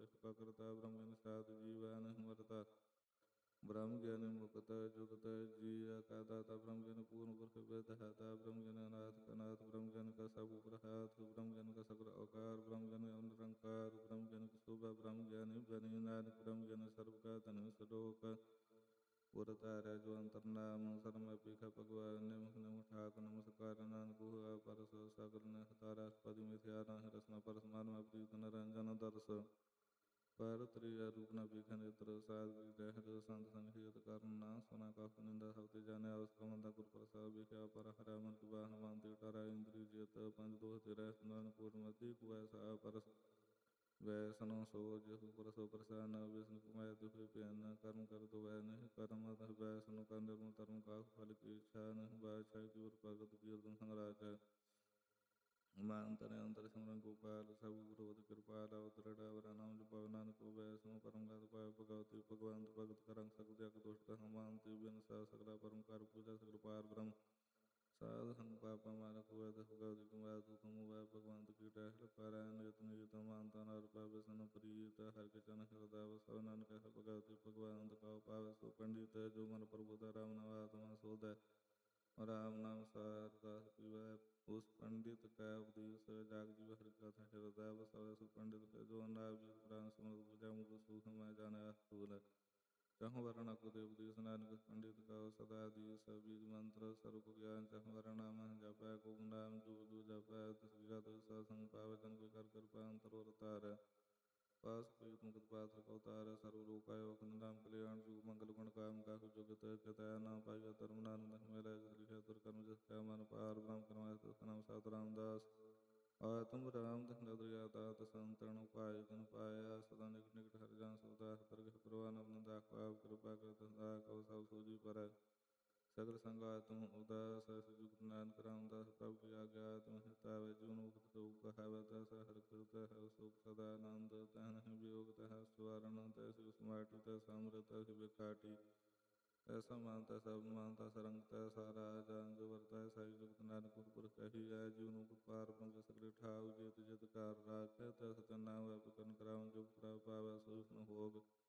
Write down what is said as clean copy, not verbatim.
ਸੁਖਾ ਕਰਤਾ ਬ੍ਰਹਮ ਗਿਆਨ ਸਾਧ ਜੀਵੈ ਨਹੀਂ ਮਰਤਾ ਬ੍ਰਹਮ ਗਿਆਨ ਮੁਕਤ ਜੁਗਤ ਜੀਆ ਕਾ ਦਾਤਾ ਬ੍ਰਹਮ ਗਿਆਨ ਪੂਰਨ ਪੁਰਖ ਵਿਦਹਤਾ ਬ੍ਰਹਮ ਗਿਆਨ ਅਨਾਥ ਕਾ ਨਾਥ ਬ੍ਰਹਮ ਗਿਆਨ ਕਾ ਸਭ ਉਪਰ ਹਾਥ ਬ੍ਰਹਮ ਗਿਆਨ ਕਾ ਸਗਲ ਔਕਾਰ ਬ੍ਰਹਮ ਗਿਆਨ ਨਿਰੰਕਾਰ ਬ੍ਰਹਮ ਗਿਆਨ ਕੀ ਸ਼ੋਭਾ ਬ੍ਰਹਮ ਗਿਆਨ ਬਨੀ ਨਾਨਕ ਬ੍ਰਹਮ ਗਿਆਨ ਸਰਬ ਕਾ ਧਨ ਸਲੋਕ ਪੁਰ ਧਾਰੈ ਜੋ ਅੰਤਰ ਨਾਮ ਸਰਮ ਪੀਖਾ ਭਗਵਾਨ ਨਿਮਖ ਨਿਮਖ ਠਾਕ ਨਮਸਕਾਰ ਨਾਨਕ ਹੋਆ ਪਰਸ ਸਗਲ ਨਿਹਤਾਰਾ ਪਦਿ ਮਿਥਿਆ ਨਾਹਿ ਰਸਨਾ ਪਰਸ ਮਨ ਪ੍ਰੀਤ ਨਰੰਜਨ ਦਰਸ ਪਰ ਤ੍ਰਿਆ ਰੂਪ ਨ ਪੀਖਾ ਨੇਤਰ ਸਾਧ ਰਹਿ ਸੰਤ ਸੰਗਿਤ ਕਰਨਾ ਸੁਨਾ ਕਾਫ ਨਿੰਦਾ ਸਭ ਤੇ ਜਾਣਿਆ ਉਸ ਕਮੰਦਾ ਗੁਰ ਪ੍ਰਸਾਦ ਵਿਖਿਆ ਪਰ ਹਰਿ ਮਨ ਕੀ ਬਾਹਨ ਮਨ ਤੇ ਟਰਾ ਇੰਦਰੀ ਜੀਤ ਪੰਜ ਦੋਹ ਤੇ ਰਹਿ ਸੁਨਾਨ ਪੂਰਮਤੀ ਕੁਐ ਸਾ ਪਰਸ ਵੈਸਨੋ ਸੋ ਜਿਹੁ ਪਰਸੋ ਪ੍ਰਸਾਨ ਵਿਸ਼ਨ ਕੁਮੈ ਦੁਖ ਪਿਆਨ ਕਰਮ ਕਰ ਦੁਵੈ ਨਹੀਂ ਕਰਮ ਤਹ ਵੈਸਨੋ ਕਰ ਨਿਰਮਲ ਧਰਮ ਕਾਖ ਫਲ ਕੀ ਇੱਛਾ ਨਹੀਂ ਬਾਛਾ ਕੀ ਉਰ ਭਗਤ ਕੀਰਤਨ ਸੰਗਰਾਜ ਮਾਨ ਤਰੇ ਅੰਤਰ ਸਿਮਰਨ ਗੋਪਾਲ ਸਭ ਵਿਰੋਧ ਕਿਰਪਾਲ ਅਵਤਰੜ ਅਵਰਾ ਨਾਮ ਜਪਾਵ ਨਾਨਕ ਵੈਸਨੋ ਪਰਮ ਗਤ ਪਾਇ ਭਗਵਤੀ ਭਗਵੰਤ ਭਗਤ ਕਰੰਗ ਸਕਲ ਜਗ ਦੁਸ਼ਟ ਹਮਾਨ ਤੇ ਬਿਨ ਸਾ ਸਗਲਾ ਪਰਮ ਕਰ ਪੂਜਾ ਸਗਲ ਪਾਰ ਬ੍ਰਹਮ ਸਾਧ ਸੰਗ ਪਾਪਾ ਮਾਨਕ ਹੋਇ ਦਸ ਭਗਵਤੀ ਕੁਮਾਰ ਤੂ ਤੁਮ ਹੋਇ ਭਗਵੰਤ ਕੀ ਟਹਿਲ ਪਾਰੈ ਨਿਤ ਨਿਤ ਮਾਨਤਾ ਨਰ ਪਾਵੈ ਸਨ ਪ੍ਰੀਤ ਹਰਿ ਕੇ ਚਨ ਹਿਰਦੈ ਵਸੈ ਨਾਨਕ ਭਗਵਤੀ ਭਗਵੰਤ ਕਉ ਪਾਵੈ ਸੋ ਪੰਡਿਤ ਜੋ ਮਨ ਪ੍ਰਭੂ ਦਾ ਰਾਮ ਨਾਮ ਆਤਮਾ ਸੋਧੈ ਰਾਮ ਨਾਮ ਸਾਰ ਰਸ ਪੀਵੈ ਉਸ ਪੰਡਿਤ ਕੈ ਉਪਦੇਸ ਜਾਗ ਜੀਵ ਹਰਿ ਕਥਾ ਹਿਰਦੈ ਵਸੈ ਸੁ ਪੰਡਿਤ ਕੈ ਜੋ ਨਾਮ ਜੀ ਪ੍ਰਾਨ ਸਮਰਤ ਪੂਜਾ ਮੁਖ ਸੁਖ ਮੈਂ ਜਾਣੈ ਅਸਤੂਲ ਚਹੁ ਵਰਨ ਅਕੁ ਦੇ ਉਪਦੇਸ ਨਾਨਕ ਪੰਡਿਤ ਕਉ ਸਦਾ ਦੀਸ ਬੀਜ ਮੰਤਰ ਸਰਬ ਗਿਆਨ ਚਹੁ ਵਰਨ ਨਾਮ ਜਪੈ ਕੋ ਨਾਮ ਜੋ ਜੋ ਜਪੈ ਤਿਸ ਜਗਤ ਸਤ ਸੰਗ ਪਾਵੈ ਜਨ ਕੋਈ ਕਰ ਕਿਰਪਾ ਅੰਤਰ ਵਰ ਤਾਰੈ ਪਾਸ ਪ੍ਰੀਤ ਮੁਕਤ ਪਾਤਰ ਕਉ ਤਾਰੈ ਸਰਬ ਲੋਕ ਆਇਓ ਨਾਮ ਕਲਿਆਣ ਜੁਗ ਮੰਗਲ ਗੁਣ ਕਾਮ ਕਾਹੁ ਜੁਗਤ ਕਤੈ ਨਾ ਪਾਈਐ ਧਰਮ ਨਾਨਕ ਮੇਰਾ ਲਿਖਿਆ ਤੁਰ ਕਰਮ ਜਿਸ ਕੈ ਮਨ ਪਾਰ ਬ੍ਰਹਮ ਕਰਮੈ ਤਿਸ ਨਾਮ ਸਤ ਰਾਮਦਾਸ ਆਤਮ ਰਾਮ ਧਨ ਦਰਿਆ ਦਾਤ ਸੰਤਨ ਉਪਾਇ ਜਨ ਪਾਇਆ ਸਦਾ ਨਿਕਟ ਨਿਕਟ ਹਰਿ ਜਨ ਸਦਾ ਪ੍ਰਗਟ ਪ੍ਰਵਾਨ ਆਪਨ ਦਾਖ ਪਾਪ ਕਿਰਪਾ ਕਰਤ ਸਦਾ ਕਉ ਸਭ ਸੋਜੀ ਪਰੈ ਸਗਲ ਸੰਗ ਆਤਮ ਉਦਾਸ ਜੁਗਤ ਨਾਨਕ ਰਾਮਦਾਸ ਪ੍ਰਭੁ ਕੀ ਆਗਿਆ ਆਤਮ ਹਿਤਾਵੈ ਜੀਵਨ ਮੁਕਤ ਸੂਖ ਕਹਾਵੈ ਤੈਸਾ ਹਰਿ ਕਿਰਤ ਹੈ ਸੁਖ ਸਦਾ ਆਨੰਦ ਤਹਿ ਨਹੀਂ ਵਿਯੋਗ ਤਹਿ ਸਵਾਰਨ ਤੈਸੀ ਸਮਾਟੀ ਤੈਸਾ ਅੰਮ੍ਰਿਤ ਤੈਸੀ ਬਿਖਾਟੀ ਐਸਾ ਮਾਨਤਾ ਸਭ ਮਾਨਤਾ ਸਰੰਗ ਤੈਸਾ ਰਾਜ ਅੰਗ ਵਰਤੈ ਸਾਈ ਜੁਗਤ ਨਾਨਕ ਪੁਰਖ ਕਹੀ ਹੈ ਜੀਵ ਨੂੰ ਪਾਰ ਪੰਗ ਸਕਲ ਠਾਉ ਜਿਤ ਜਿਤ ਕਾਰ ਰਾਖੈ ਤੈਸ ਤਨ ਨਾਮ ਵੈਪ ਕਰਨ ਕਰਾਉ ਜੋ ਪ੍ਰਭ ਪਾਵੈ ਸੋ ਵਿਸ਼ਨ ਭੋਗ